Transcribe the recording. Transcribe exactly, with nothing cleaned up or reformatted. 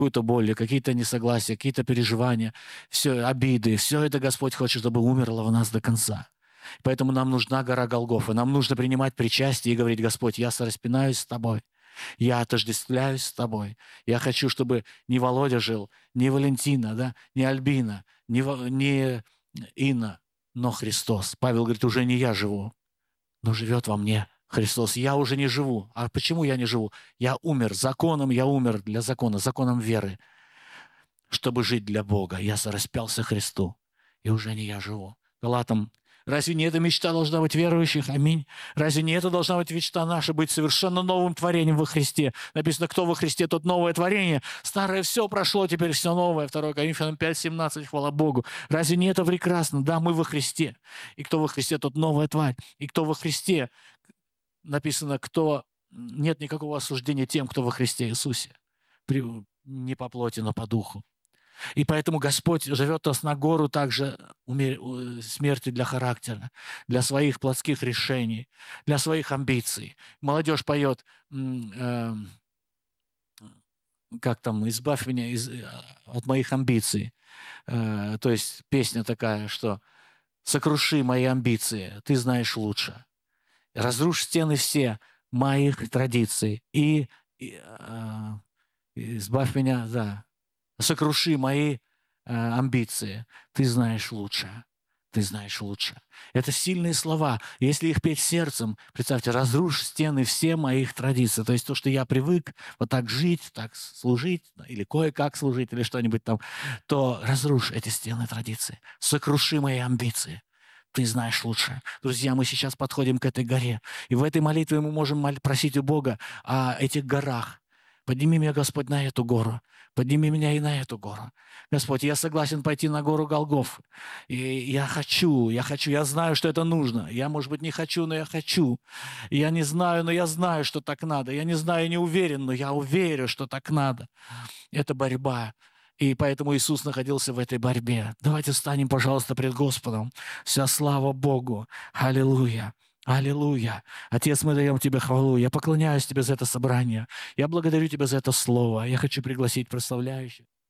какую-то боль, какие-то несогласия, какие-то переживания, все обиды, все это Господь хочет, чтобы умерло в нас до конца. Поэтому нам нужна гора Голгофа. Нам нужно принимать причастие и говорить: Господь, я сораспинаюсь с Тобой. Я отождествляюсь с Тобой. Я хочу, чтобы не Володя жил, не Валентина, да, не Альбина, не, не Инна, но Христос. Павел говорит: уже не я живу, но живет во мне Христос. Я уже не живу. А почему я не живу? Я умер. Законом я умер для закона, законом веры, чтобы жить для Бога. Я сораспялся Христу, и уже не я живу. Галатам: разве не эта мечта должна быть верующих? Аминь. Разве не это должна быть мечта наша, быть совершенно новым творением во Христе? Написано: кто во Христе, тот новое творение. Старое все прошло, теперь все новое. второе Коринфянам пять семнадцать, хвала Богу. Разве не это прекрасно? Да, мы во Христе. И кто во Христе, тот новая тварь. И кто во Христе, написано, кто... Нет никакого осуждения тем, кто во Христе Иисусе. При... Не по плоти, но по духу. И поэтому Господь зовет нас на гору также смерти для характера, для своих плотских решений, для своих амбиций. Молодежь поет, э, как там, «Избавь меня из, от моих амбиций». Э, то есть песня такая, что «Сокруши мои амбиции, ты знаешь лучше. Разрушь стены все моих традиций и, и э, избавь меня, да». Сокруши мои э, амбиции. Ты знаешь лучше. Ты знаешь лучше. Это сильные слова. Если их петь сердцем, представьте: разрушь стены все моих традиций. То есть то, что я привык вот так жить, так служить, или кое-как служить, или что-нибудь там, то разрушь эти стены традиций. Сокруши мои амбиции. Ты знаешь лучше. Друзья, мы сейчас подходим к этой горе. И в этой молитве мы можем просить у Бога о этих горах. Подними меня, Господь, на эту гору. Подними меня и на эту гору. Господь, я согласен пойти на гору Голгоф. И я хочу, я хочу, я знаю, что это нужно. Я, может быть, не хочу, но я хочу. Я не знаю, но я знаю, что так надо. Я не знаю, не уверен, но я уверен, что так надо. Это борьба. И поэтому Иисус находился в этой борьбе. Давайте встанем, пожалуйста, пред Господом. Вся слава Богу. Аллилуйя. Аллилуйя. Отец, мы даем Тебе хвалу. Я поклоняюсь Тебе за это собрание. Я благодарю Тебя за это слово. Я хочу пригласить прославляющих.